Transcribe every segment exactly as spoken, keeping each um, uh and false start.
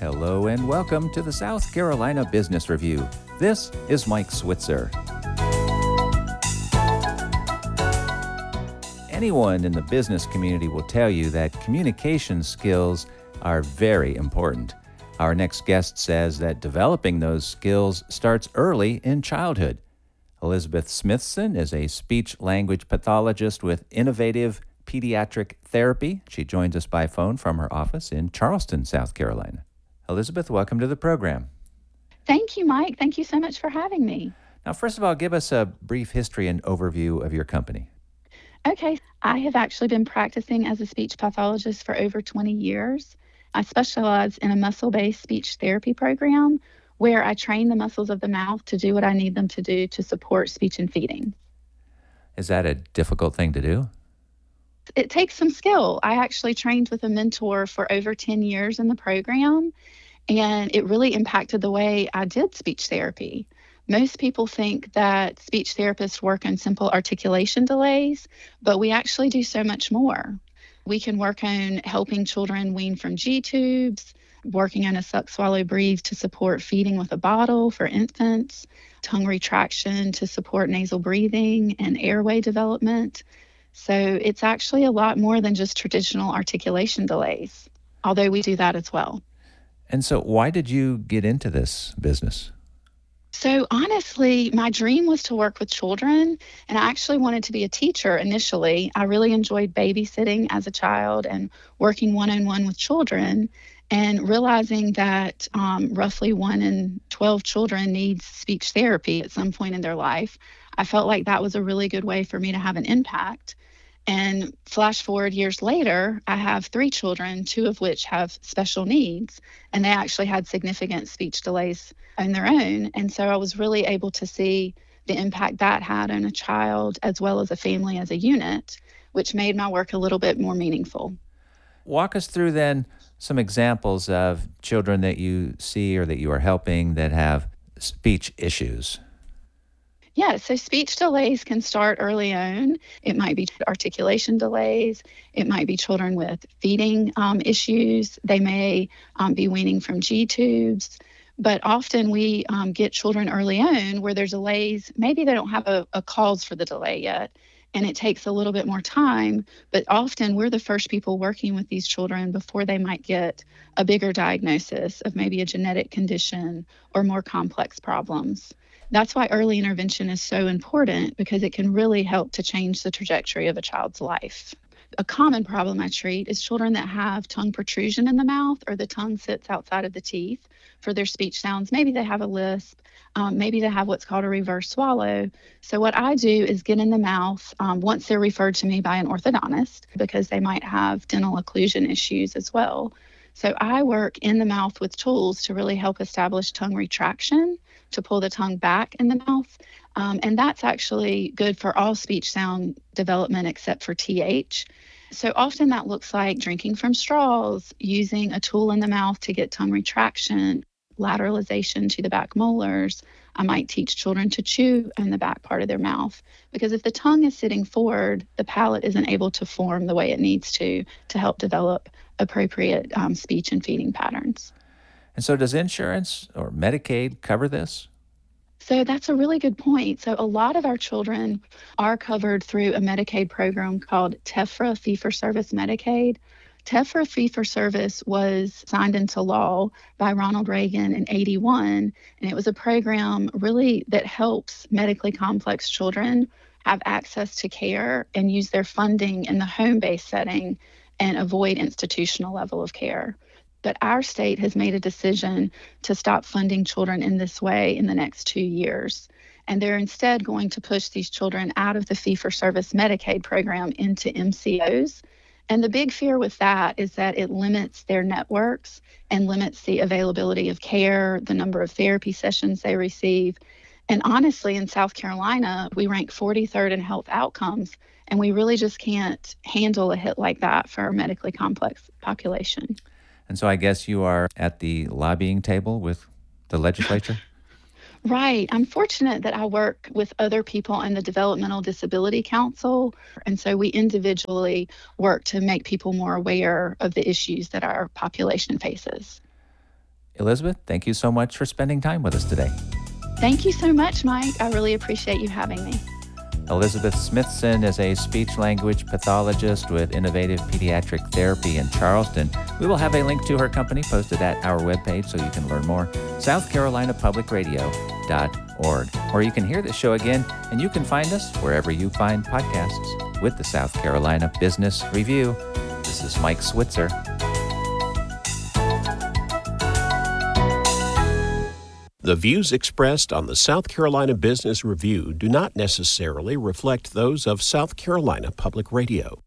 Hello and welcome to the South Carolina Business Review. This is Mike Switzer. Anyone in the business community will tell you that communication skills are very important. Our next guest says that developing those skills starts early in childhood. Elizabeth Smithson is a speech-language pathologist with innovative pediatric therapy. She joins us by phone from her office in Charleston, South Carolina. Elizabeth, welcome to the program. Thank you, Mike. Thank you so much for having me. Now, first of all, give us a brief history and overview of your company. Okay, I have actually been practicing as a speech pathologist for over twenty years. I specialize in a muscle-based speech therapy program where I train the muscles of the mouth to do what I need them to do to support speech and feeding. Is that a difficult thing to do? It takes some skill. I actually trained with a mentor for over ten years in the program, and it really impacted the way I did speech therapy. Most people think that speech therapists work on simple articulation delays, but we actually do so much more. We can work on helping children wean from G-tubes, working on a suck, swallow, breathe to support feeding with a bottle for infants, tongue retraction to support nasal breathing and airway development. So it's actually a lot more than just traditional articulation delays, although we do that as well. And so why did you get into this business? So honestly, my dream was to work with children, and I actually wanted to be a teacher initially. I really enjoyed babysitting as a child and working one-on-one with children, and realizing that um, roughly one in twelve children needs speech therapy at some point in their life. I felt like that was a really good way for me to have an impact. And flash forward years later, I have three children, two of which have special needs, and they actually had significant speech delays on their own. And so I was really able to see the impact that had on a child as well as a family as a unit, which made my work a little bit more meaningful. Walk us through then some examples of children that you see or that you are helping that have speech issues. Yeah, so speech delays can start early on. It might be articulation delays. It might be children with feeding um, issues. They may um, be weaning from G-tubes. But often we um, get children early on where there's delays. Maybe they don't have a, a cause for the delay yet, and it takes a little bit more time. But often we're the first people working with these children before they might get a bigger diagnosis of maybe a genetic condition or more complex problems. That's why early intervention is so important, because it can really help to change the trajectory of a child's life. A common problem I treat is children that have tongue protrusion in the mouth, or the tongue sits outside of the teeth for their speech sounds. Maybe they have a lisp, um, maybe they have what's called a reverse swallow. So what I do is get in the mouth um, once they're referred to me by an orthodontist, because they might have dental occlusion issues as well. So I work in the mouth with tools to really help establish tongue retraction, to pull the tongue back in the mouth. Um, and that's actually good for all speech sound development except for T H. So often that looks like drinking from straws, using a tool in the mouth to get tongue retraction, lateralization to the back molars. I might teach children to chew in the back part of their mouth, because if the tongue is sitting forward, the palate isn't able to form the way it needs to to help develop appropriate um, speech and feeding patterns. And so does insurance or Medicaid cover this? So that's a really good point. So a lot of our children are covered through a Medicaid program called TEFRA, Fee-for-Service Medicaid. TEFRA Fee-for-Service was signed into law by Ronald Reagan in eighty-one, and it was a program really that helps medically complex children have access to care and use their funding in the home-based setting and avoid institutional level of care. But our state has made a decision to stop funding children in this way in the next two years. And they're instead going to push these children out of the fee-for-service Medicaid program into M C Os. And the big fear with that is that it limits their networks and limits the availability of care, the number of therapy sessions they receive. And honestly, in South Carolina, we rank forty-third in health outcomes, and we really just can't handle a hit like that for our medically complex population. And so I guess you are at the lobbying table with the legislature? Right. I'm fortunate that I work with other people in the Developmental Disability Council. And so we individually work to make people more aware of the issues that our population faces. Elizabeth, thank you so much for spending time with us today. Thank you so much, Mike. I really appreciate you having me. Elizabeth Smithson is a speech-language pathologist with Innovative Pediatric Therapy in Charleston. We will have a link to her company posted at our webpage so you can learn more, south carolina public radio dot org. Or you can hear the show again, and you can find us wherever you find podcasts with the South Carolina Business Review. This is Mike Switzer. The views expressed on the South Carolina Business Review do not necessarily reflect those of South Carolina Public Radio.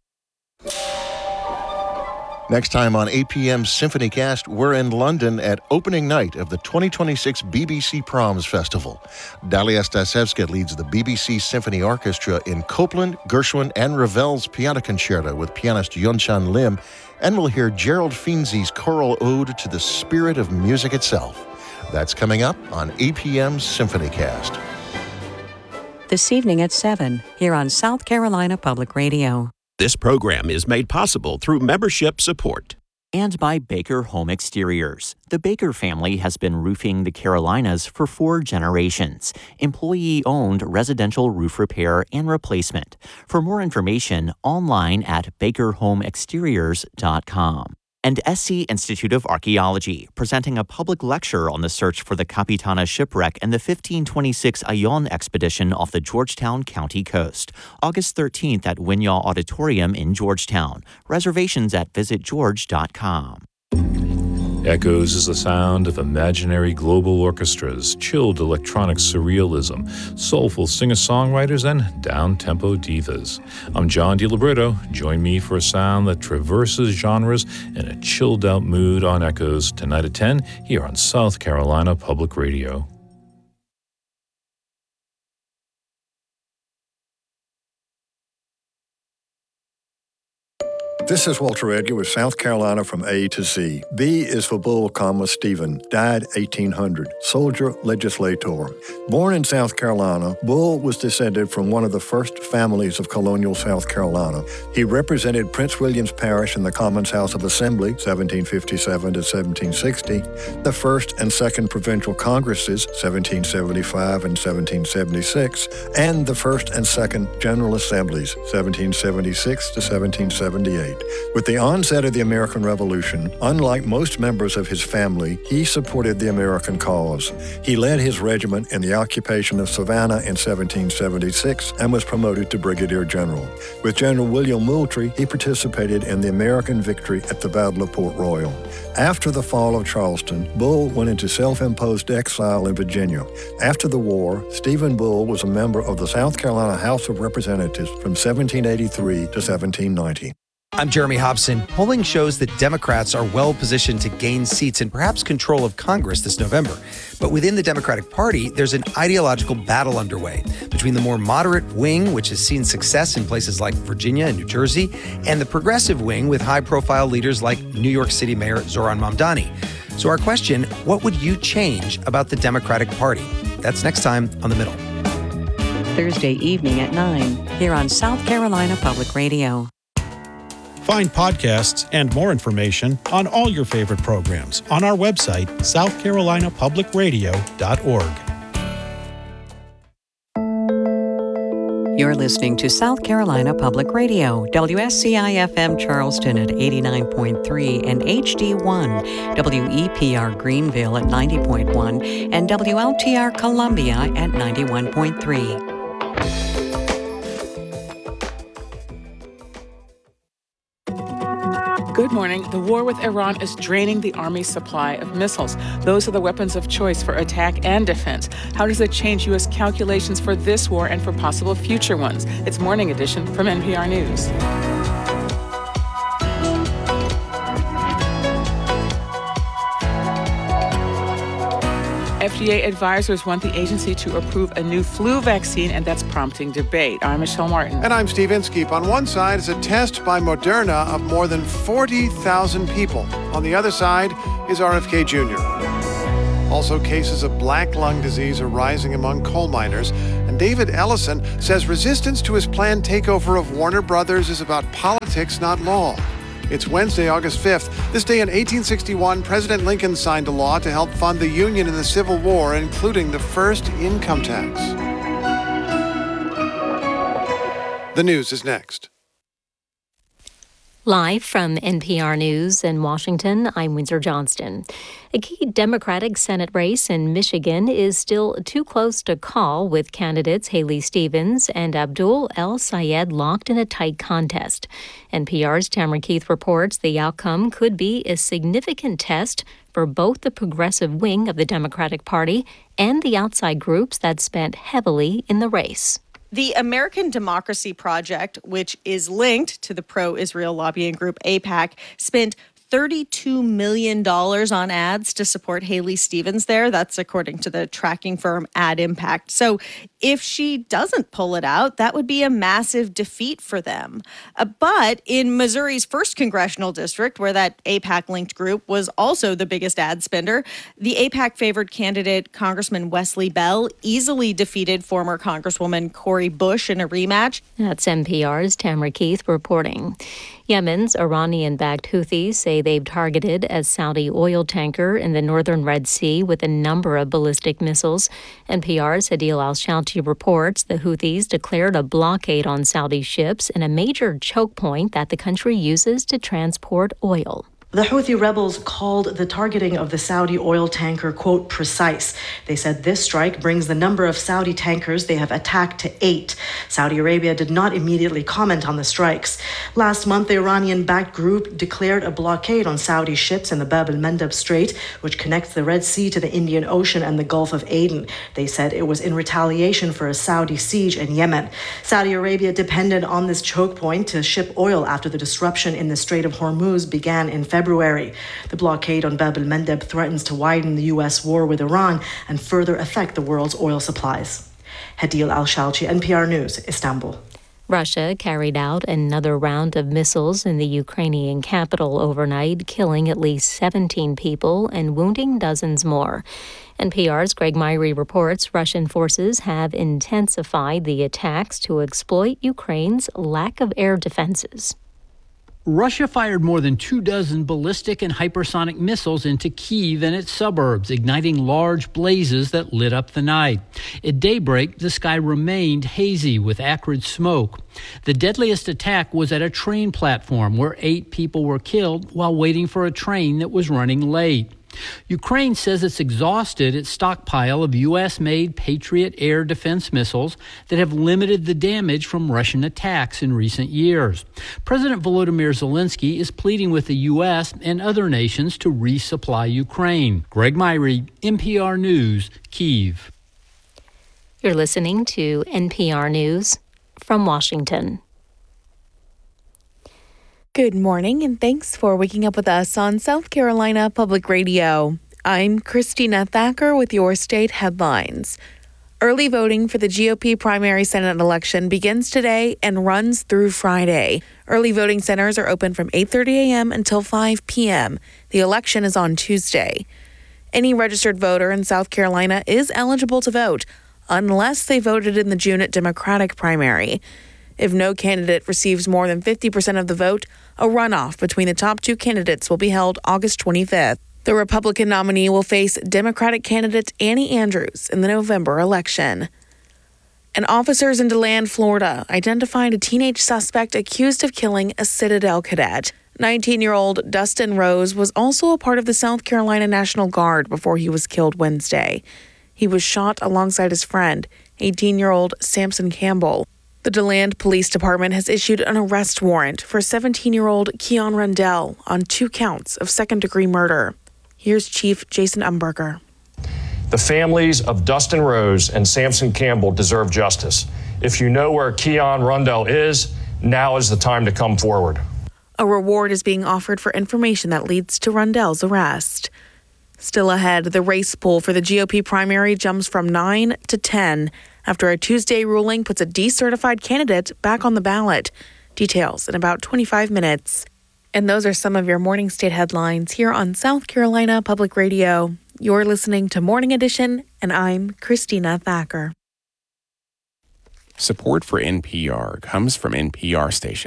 Next time on A P M's SymphonyCast, we're in London at opening night of the twenty twenty-six B B C Proms Festival. Dalia Stasevska leads the B B C Symphony Orchestra in Copland, Gershwin, and Ravel's Piano Concerto with pianist Yunshan Lim, and we'll hear Gerald Finzi's choral ode to the spirit of music itself. That's coming up on A P M's SymphonyCast. This evening at seven, here on South Carolina Public Radio. This program is made possible through membership support. And by Baker Home Exteriors. The Baker family has been roofing the Carolinas for four generations. Employee-owned residential roof repair and replacement. For more information, online at baker home exteriors dot com. And S C Institute of Archaeology, presenting a public lecture on the search for the Capitana shipwreck and the fifteen twenty-six Ayllon expedition off the Georgetown County coast. August thirteenth at Winyaw Auditorium in Georgetown. Reservations at visit george dot com. Echoes is the sound of imaginary global orchestras, chilled electronic surrealism, soulful singer-songwriters, and down-tempo divas. I'm John DiLibretto. Join me for a sound that traverses genres in a chilled-out mood on Echoes tonight at ten here on South Carolina Public Radio. This is Walter Edgar with South Carolina from A to Z. B is for Bull, comma, Stephen, died eighteen hundred, soldier, legislator. Born in South Carolina, Bull was descended from one of the first families of colonial South Carolina. He represented Prince William's Parish in the Commons House of Assembly, seventeen fifty-seven to seventeen sixty, the First and Second Provincial Congresses, seventeen seventy-five and seventeen seventy-six, and the First and Second General Assemblies, seventeen seventy-six to seventeen seventy-eight. With the onset of the American Revolution, unlike most members of his family, he supported the American cause. He led his regiment in the occupation of Savannah in seventeen seventy-six and was promoted to brigadier general. With General William Moultrie, he participated in the American victory at the Battle of Port Royal. After the fall of Charleston, Bull went into self-imposed exile in Virginia. After the war, Stephen Bull was a member of the South Carolina House of Representatives from seventeen eighty-three to seventeen ninety. I'm Jeremy Hobson. Polling shows that Democrats are well positioned to gain seats and perhaps control of Congress this November. But within the Democratic Party, there's an ideological battle underway between the more moderate wing, which has seen success in places like Virginia and New Jersey, and the progressive wing with high-profile leaders like New York City Mayor Zohran Mamdani. So our question, what would you change about the Democratic Party? That's next time on The Middle. Thursday evening at nine, here on South Carolina Public Radio. Find podcasts and more information on all your favorite programs on our website, south carolina public radio dot org. You're listening to South Carolina Public Radio, W S C I F M Charleston at eighty-nine point three and H D one, W E P R Greenville at ninety point one, and W L T R Columbia at ninety-one point three. Good morning. The war with Iran is draining the Army's supply of missiles. Those are the weapons of choice for attack and defense. How does it change U S calculations for this war and for possible future ones? It's Morning Edition from N P R News. F D A advisors want the agency to approve a new flu vaccine, and that's prompting debate. I'm Michelle Martin. And I'm Steve Inskeep. On one side is a test by Moderna of more than forty thousand people. On the other side is R F K Junior Also, cases of black lung disease are rising among coal miners. And David Ellison says resistance to his planned takeover of Warner Brothers is about politics, not law. It's Wednesday, August fifth. This day in eighteen sixty-one, President Lincoln signed a law to help fund the Union in the Civil War, including the first income tax. The news is next. Live from N P R News in Washington, I'm Windsor Johnston. A key Democratic Senate race in Michigan is still too close to call, with candidates Haley Stevens and Abdul El-Sayed locked in a tight contest. N P R's Tamara Keith reports the outcome could be a significant test for both the progressive wing of the Democratic Party and the outside groups that spent heavily in the race. The American Democracy Project, which is linked to the pro-Israel lobbying group AIPAC, spent thirty-two million dollars on ads to support Haley Stevens there. That's according to the tracking firm Ad Impact. So if she doesn't pull it out, that would be a massive defeat for them. Uh, but in Missouri's first congressional district, where that AIPAC-linked group was also the biggest ad spender, the AIPAC-favored candidate, Congressman Wesley Bell, easily defeated former Congresswoman Cori Bush in a rematch. That's N P R's Tamara Keith reporting. Yemen's Iranian-backed Houthis say they've targeted a Saudi oil tanker in the northern Red Sea with a number of ballistic missiles. N P R's Hadil Al-Shalti reports the Houthis declared a blockade on Saudi ships in a major choke point that the country uses to transport oil. The Houthi rebels called the targeting of the Saudi oil tanker, quote, precise. They said this strike brings the number of Saudi tankers they have attacked to eight. Saudi Arabia did not immediately comment on the strikes. Last month, the Iranian-backed group declared a blockade on Saudi ships in the Bab el-Mandeb Strait, which connects the Red Sea to the Indian Ocean and the Gulf of Aden. They said it was in retaliation for a Saudi siege in Yemen. Saudi Arabia depended on this choke point to ship oil after the disruption in the Strait of Hormuz began in February. February. The blockade on Bab el-Mandeb threatens to widen the U S war with Iran and further affect the world's oil supplies. Hadil Al-Shalchi, N P R News, Istanbul. Russia carried out another round of missiles in the Ukrainian capital overnight, killing at least seventeen people and wounding dozens more. N P R's Greg Myrie reports Russian forces have intensified the attacks to exploit Ukraine's lack of air defenses. Russia fired more than two dozen ballistic and hypersonic missiles into Kyiv and its suburbs, igniting large blazes that lit up the night. At daybreak, the sky remained hazy with acrid smoke. The deadliest attack was at a train platform where eight people were killed while waiting for a train that was running late. Ukraine says it's exhausted its stockpile of U S-made Patriot air defense missiles that have limited the damage from Russian attacks in recent years. President Volodymyr Zelensky is pleading with the U S and other nations to resupply Ukraine. Greg Myrie, N P R News, Kyiv. You're listening to N P R News from Washington. Good morning, and thanks for waking up with us on South Carolina Public Radio. I'm Christina Thacker with your state headlines. Early voting for the G O P primary Senate election begins today and runs through Friday. Early voting centers are open from eight thirty a.m. until five p.m. The election is on Tuesday. Any registered voter in South Carolina is eligible to vote, unless they voted in the June Democratic primary. If no candidate receives more than fifty percent of the vote, a runoff between the top two candidates will be held August twenty-fifth. The Republican nominee will face Democratic candidate Annie Andrews in the November election. And officers in DeLand, Florida, identified a teenage suspect accused of killing a Citadel cadet. nineteen-year-old Dustin Rose was also a part of the South Carolina National Guard before he was killed Wednesday. He was shot alongside his friend, eighteen-year-old Samson Campbell. The DeLand Police Department has issued an arrest warrant for seventeen-year-old Keon Rundell on two counts of second-degree murder. Here's Chief Jason Umberger. The families of Dustin Rose and Samson Campbell deserve justice. If you know where Keon Rundell is, now is the time to come forward. A reward is being offered for information that leads to Rundell's arrest. Still ahead, the race pool for the G O P primary jumps from nine to ten after a Tuesday ruling puts a decertified candidate back on the ballot. Details in about twenty-five minutes. And those are some of your morning state headlines here on South Carolina Public Radio. You're listening to Morning Edition, and I'm Christina Thacker. Support for N P R comes from N P R stations.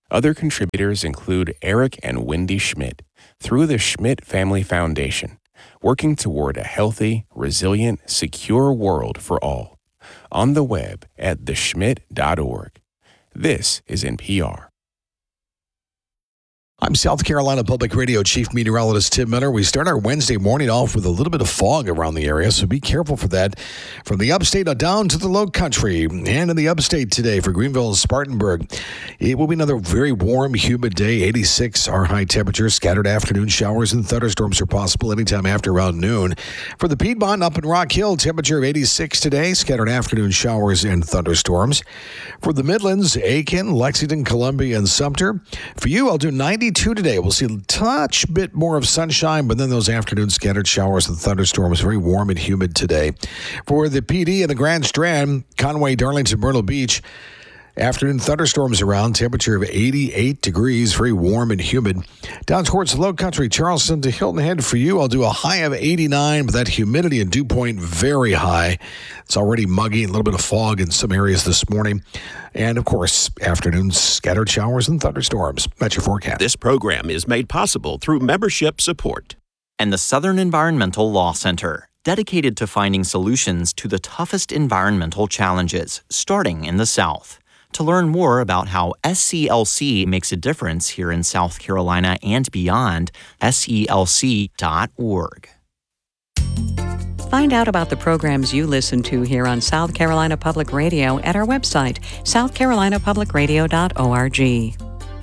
Other contributors include Eric and Wendy Schmidt through the Schmidt Family Foundation, working toward a healthy, resilient, secure world for all. On the web at the schmidt dot org. This is N P R. I'm South Carolina Public Radio Chief Meteorologist Tim Miller. We start our Wednesday morning off with a little bit of fog around the area, so be careful for that. From the upstate down to the low country, and in the upstate today for Greenville and Spartanburg, it will be another very warm, humid day, eighty-six our high temperature. Scattered afternoon showers and thunderstorms are possible anytime after around noon. For the Piedmont up in Rock Hill, temperature of eighty-six today, scattered afternoon showers and thunderstorms. For the Midlands, Aiken, Lexington, Columbia, and Sumter. For you, I'll do ninety today. We'll see a touch bit more of sunshine, but then those afternoon scattered showers and thunderstorms, very warm and humid today. For the P D and the Grand Strand, Conway, Darlington, Myrtle Beach, afternoon thunderstorms around, temperature of eighty-eight degrees, very warm and humid. Down towards the low country, Charleston to Hilton Head for you, I'll do a high of eighty-nine, but that humidity and dew point very high. It's already muggy, a little bit of fog in some areas this morning. And, of course, afternoon scattered showers and thunderstorms. That's your forecast. This program is made possible through membership support. And the Southern Environmental Law Center, dedicated to finding solutions to the toughest environmental challenges, starting in the South. To learn more about how S C L C makes a difference here in South Carolina and beyond, S E L C dot org. Find out about the programs you listen to here on South Carolina Public Radio at our website, south carolina public radio dot org.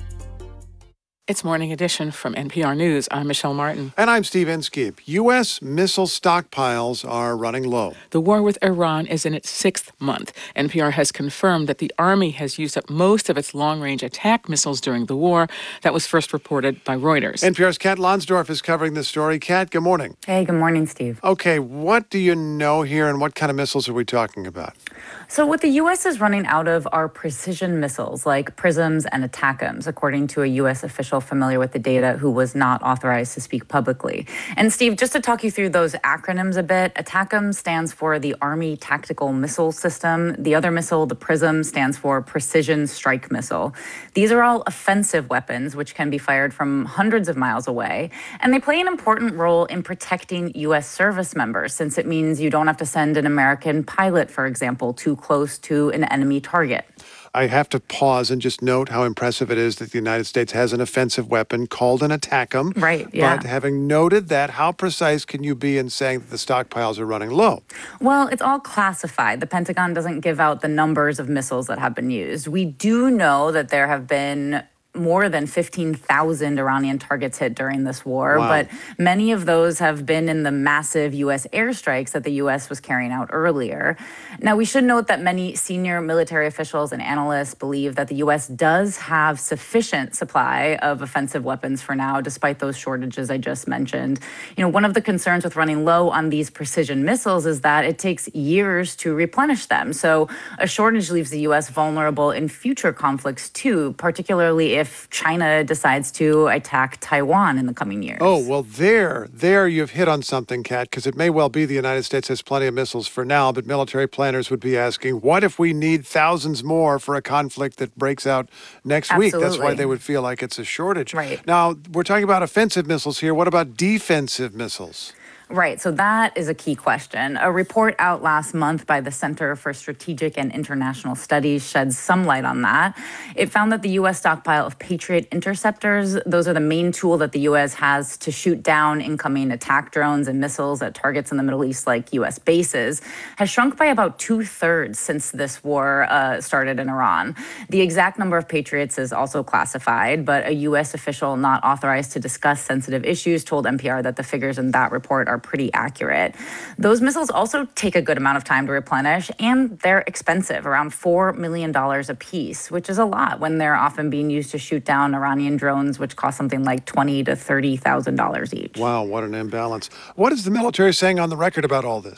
It's Morning Edition from N P R News. I'm Michelle Martin. And I'm Steve Inskeep. U S missile stockpiles are running low. The war with Iran is in its sixth month. N P R has confirmed that the Army has used up most of its long-range attack missiles during the war. That was first reported by Reuters. N P R's Kat Lonsdorf is covering this story. Kat, good morning. Hey, good morning, Steve. Okay, what do you know here and what kind of missiles are we talking about? So what the U S is running out of are precision missiles like PrSMs and ATACMS, according to a U S official familiar with the data who was not authorized to speak publicly. And Steve, just to talk you through those acronyms a bit, ATACMS stands for the Army Tactical Missile System. The other missile, the PrSM, stands for Precision Strike Missile. These are all offensive weapons, which can be fired from hundreds of miles away. And they play an important role in protecting U S service members, since it means you don't have to send an American pilot, for example, to close to an enemy target. I have to pause and just note how impressive it is that the United States has an offensive weapon called an ATACMS. Right, yeah. But having noted that, how precise can you be in saying that the stockpiles are running low? Well, it's all classified. The Pentagon doesn't give out the numbers of missiles that have been used. We do know that there have been more than fifteen thousand Iranian targets hit during this war, wow. but many of those have been in the massive U S airstrikes that the U S was carrying out earlier. Now, we should note that many senior military officials and analysts believe that the U S does have sufficient supply of offensive weapons for now, despite those shortages I just mentioned. You know, one of the concerns with running low on these precision missiles is that it takes years to replenish them. So a shortage leaves the U S vulnerable in future conflicts too, particularly if If China decides to attack Taiwan in the coming years. Oh, well, there, there you've hit on something, Kat, because it may well be the United States has plenty of missiles for now, but military planners would be asking, what if we need thousands more for a conflict that breaks out next Absolutely. week? That's why they would feel like it's a shortage. Right. Now, we're talking about offensive missiles here. What about defensive missiles? Right, so that is a key question. A report out last month by the Center for Strategic and International Studies sheds some light on that. It found that the U S stockpile of Patriot interceptors, those are the main tool that the U S has to shoot down incoming attack drones and missiles at targets in the Middle East like U S bases, has shrunk by about two-thirds since this war uh, started in Iran. The exact number of Patriots is also classified, but a U S official not authorized to discuss sensitive issues told N P R that the figures in that report are pretty accurate. Those missiles also take a good amount of time to replenish, and they're expensive, around four million dollars a piece, which is a lot when they're often being used to shoot down Iranian drones, which cost something like twenty thousand to thirty thousand dollars each. Wow, what an imbalance. What is the military saying on the record about all this?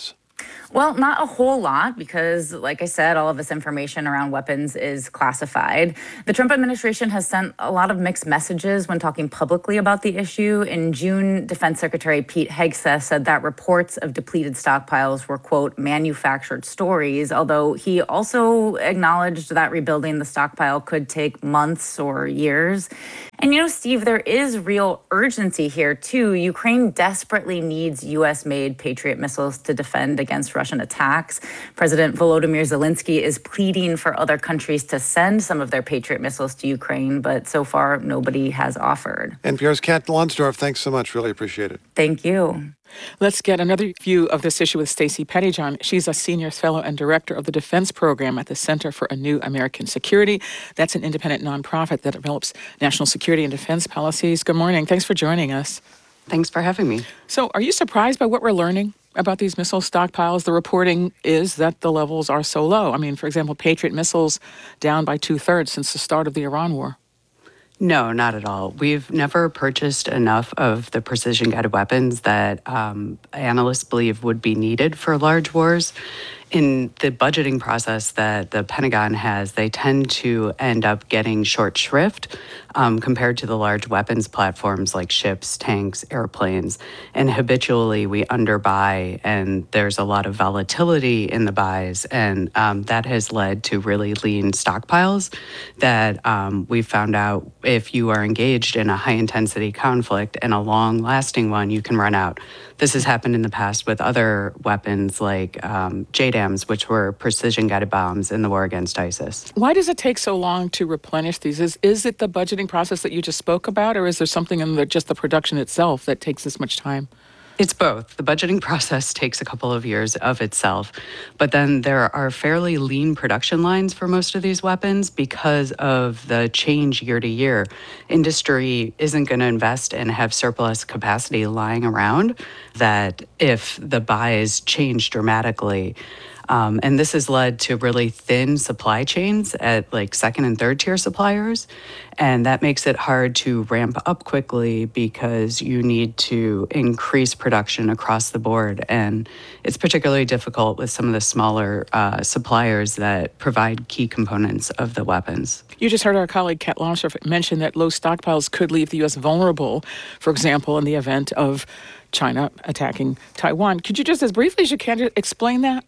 Well, not a whole lot because, like I said, all of this information around weapons is classified. The Trump administration has sent a lot of mixed messages when talking publicly about the issue. In June, Defense Secretary Pete Hegseth said that reports of depleted stockpiles were, quote, manufactured stories, although he also acknowledged that rebuilding the stockpile could take months or years. And, you know, Steve, there is real urgency here, too. Ukraine desperately needs U S-made Patriot missiles to defend against Russian attacks. President Volodymyr Zelensky is pleading for other countries to send some of their Patriot missiles to Ukraine, but so far, nobody has offered. N P R's Kat Lonsdorf, thanks so much. Really appreciate it. Thank you. Let's get another view of this issue with Stacey Pettyjohn. She's a senior fellow and director of the defense program at the Center for a New American Security. That's an independent nonprofit that develops national security and defense policies. Good morning. Thanks for joining us. Thanks for having me. So, are you surprised by what we're learning about these missile stockpiles? The reporting is that the levels are so low. I mean, for example, Patriot missiles down by two-thirds since the start of the Iran war. No, not at all. We've never purchased enough of the precision-guided weapons that um, analysts believe would be needed for large wars. In the budgeting process that the Pentagon has, they tend to end up getting short shrift um, compared to the large weapons platforms like ships, tanks, airplanes. And habitually, we underbuy, and there's a lot of volatility in the buys. And um, that has led to really lean stockpiles that um, we found out if you are engaged in a high-intensity conflict and a long-lasting one, you can run out. This has happened in the past with other weapons like um, J DAMs, which were precision-guided bombs in the war against ISIS. Why does it take so long to replenish these? Is, is it the budgeting process that you just spoke about, or is there something in the, just the production itself that takes this much time? It's both. The budgeting process takes a couple of years of itself, but then there are fairly lean production lines for most of these weapons because of the change year to year. Industry isn't going to invest and have surplus capacity lying around that if the buys change dramatically. Um, and this has led to really thin supply chains at like second and third tier suppliers. And that makes it hard to ramp up quickly because you need to increase production across the board. And it's particularly difficult with some of the smaller uh, suppliers that provide key components of the weapons. You just heard our colleague Kat Lonsdorf mention that low stockpiles could leave the U S vulnerable, for example, in the event of China attacking Taiwan. Could you just, as briefly as you can, explain that?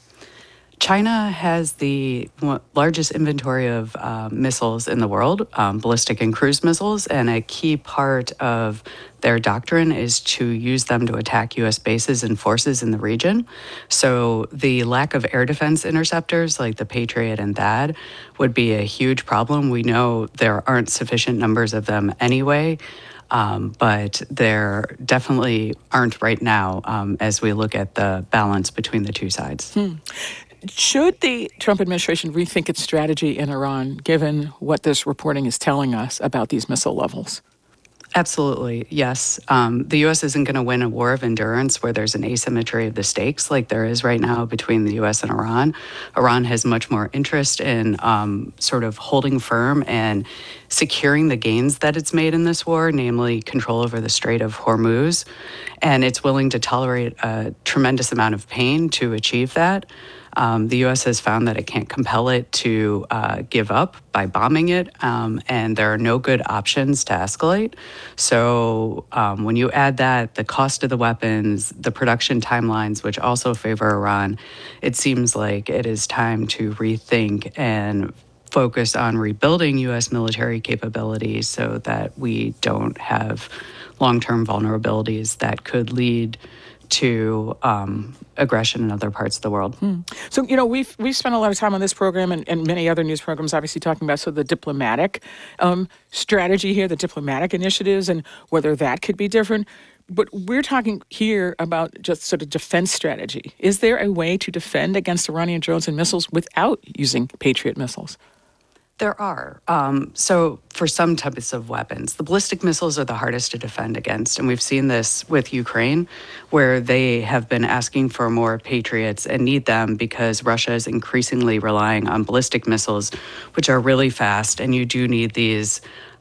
China has the largest inventory of uh, missiles in the world, um, ballistic and cruise missiles, and a key part of their doctrine is to use them to attack U S bases and forces in the region. So the lack of air defense interceptors like the Patriot and T H A A D would be a huge problem. We know there aren't sufficient numbers of them anyway. Um, but there definitely aren't right now um, as we look at the balance between the two sides. Hmm. Should the Trump administration rethink its strategy in Iran, given what this reporting is telling us about these missile levels? Absolutely, yes. Um, the U S isn't going to win a war of endurance where there's an asymmetry of the stakes like there is right now between the U S and Iran. Iran has much more interest in um, sort of holding firm and securing the gains that it's made in this war, namely control over the Strait of Hormuz. And it's willing to tolerate a tremendous amount of pain to achieve that. Um, the U S has found that it can't compel it to uh, give up by bombing it, um, and there are no good options to escalate. So um, when you add that, the cost of the weapons, the production timelines, which also favor Iran, it seems like it is time to rethink and focus on rebuilding U S military capabilities so that we don't have long-term vulnerabilities that could lead to um, aggression in other parts of the world. Hmm. So, you know, we've we've spent a lot of time on this program and, and many other news programs, obviously talking about so the diplomatic um, strategy here, the diplomatic initiatives, and whether that could be different. But we're talking here about just sort of defense strategy. Is there a way to defend against Iranian drones and missiles without using Patriot missiles? There are. Um, so for some types of weapons, the ballistic missiles are the hardest to defend against. And we've seen this with Ukraine, where they have been asking for more Patriots and need them because Russia is increasingly relying on ballistic missiles, which are really fast. And you do need these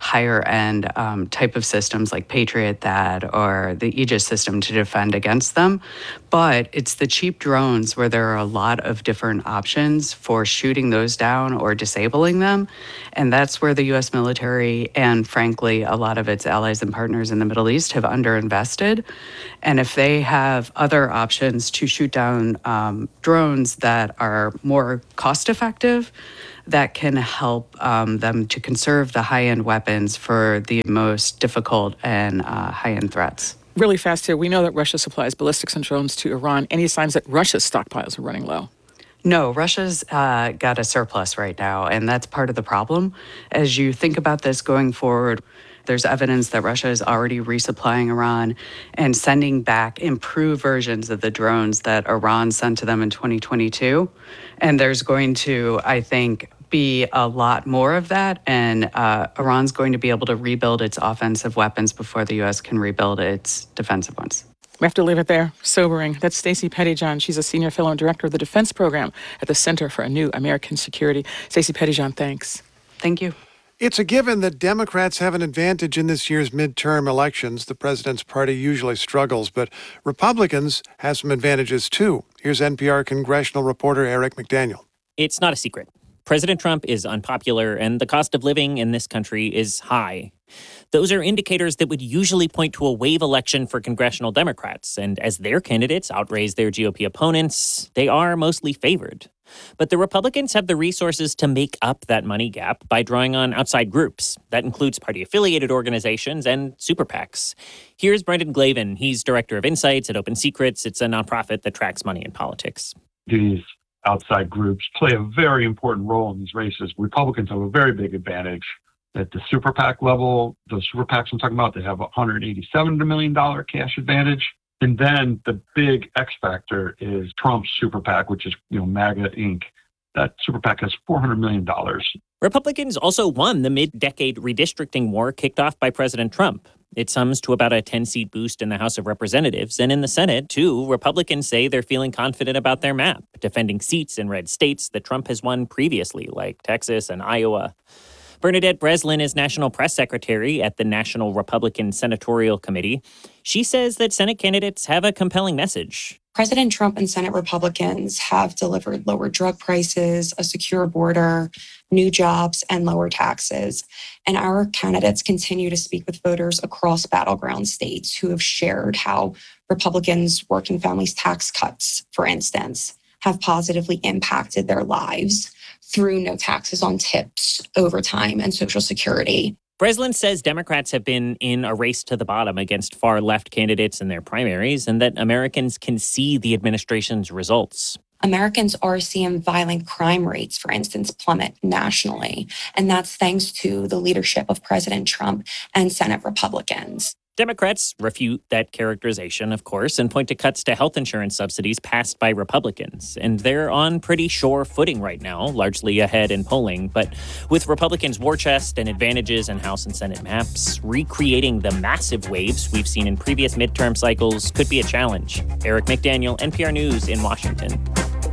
higher end um, type of systems like Patriot, T H A D, or the Aegis system to defend against them. But it's the cheap drones where there are a lot of different options for shooting those down or disabling them. And that's where the U S military and, frankly, a lot of its allies and partners in the Middle East have underinvested. And if they have other options to shoot down um, drones that are more cost effective, that can help um, them to conserve the high-end weapons for the most difficult and uh, high-end threats. Really fast here, we know that Russia supplies ballistics and drones to Iran. Any signs that Russia's stockpiles are running low? No, Russia's uh, got a surplus right now, and that's part of the problem. As you think about this going forward, there's evidence that Russia is already resupplying Iran and sending back improved versions of the drones that Iran sent to them in twenty twenty-two. And there's going to, I think, be a lot more of that, and uh, Iran's going to be able to rebuild its offensive weapons before the U S can rebuild its defensive ones. We have to leave it there. Sobering. That's Stacey Pettyjohn. She's a senior fellow and director of the defense program at the Center for a New American Security. Stacey Pettyjohn, thanks. Thank you. It's a given that Democrats have an advantage in this year's midterm elections. The president's party usually struggles, but Republicans have some advantages too. Here's N P R congressional reporter Eric McDaniel. It's not a secret. President Trump is unpopular, and the cost of living in this country is high. Those are indicators that would usually point to a wave election for congressional Democrats, and as their candidates outraise their G O P opponents, they are mostly favored. But the Republicans have the resources to make up that money gap by drawing on outside groups. That includes party-affiliated organizations and super PACs. Here's Brendan Glavin. He's director of Insights at Open Secrets. It's a nonprofit that tracks money in politics. These outside groups play a very important role in these races. Republicans have a very big advantage at the super PAC level. The super PACs I'm talking about, they have a one hundred eighty-seven million dollars cash advantage. And then the big X factor is Trump's super PAC, which is, you know, MAGA Incorporated. That super PAC has four hundred million dollars. Republicans also won the mid-decade redistricting war kicked off by President Trump. It sums to about a ten-seat boost in the House of Representatives. And in the Senate, too, Republicans say they're feeling confident about their map, defending seats in red states that Trump has won previously, like Texas and Iowa. Bernadette Breslin is National Press Secretary at the National Republican Senatorial Committee. She says that Senate candidates have a compelling message. President Trump and Senate Republicans have delivered lower drug prices, a secure border, new jobs, and lower taxes. And our candidates continue to speak with voters across battleground states who have shared how Republicans' working families tax cuts, for instance, have positively impacted their lives through no taxes on tips, overtime, and Social Security. Breslin says Democrats have been in a race to the bottom against far-left candidates in their primaries, and that Americans can see the administration's results. Americans are seeing violent crime rates, for instance, plummet nationally. And that's thanks to the leadership of President Trump and Senate Republicans. Democrats refute that characterization, of course, and point to cuts to health insurance subsidies passed by Republicans. And they're on pretty sure footing right now, largely ahead in polling. But with Republicans' war chest and advantages in House and Senate maps, recreating the massive waves we've seen in previous midterm cycles could be a challenge. Eric McDaniel, N P R News in Washington.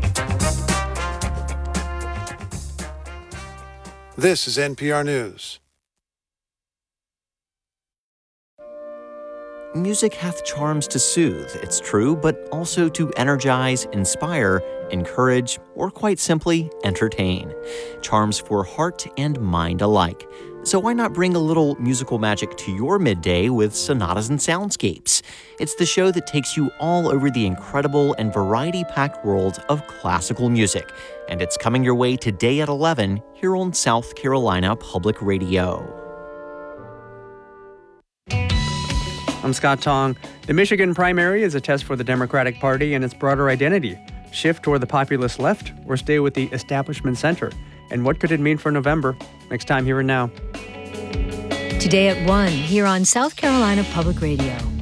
This is N P R News. Music hath charms to soothe, it's true, but also to energize, inspire, encourage, or quite simply, entertain. Charms for heart and mind alike. So why not bring a little musical magic to your midday with Sonatas and Soundscapes? It's the show that takes you all over the incredible and variety-packed world of classical music. And it's coming your way today at eleven here on South Carolina Public Radio. I'm Scott Tong. The Michigan primary is a test for the Democratic Party and its broader identity. Shift toward the populist left or stay with the establishment center? And what could it mean for November? Next time, Here and Now. Today at one, here on South Carolina Public Radio.